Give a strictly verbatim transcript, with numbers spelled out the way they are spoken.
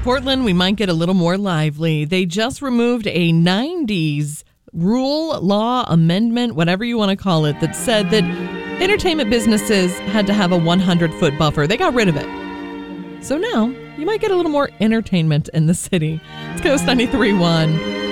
Portland, we might get a little more lively. They just removed a nineties rule, law, amendment, whatever you want to call it, that said that entertainment businesses had to have a hundred foot buffer. They got rid of it. So now you might get a little more entertainment in the city. It's Coast ninety-three point one.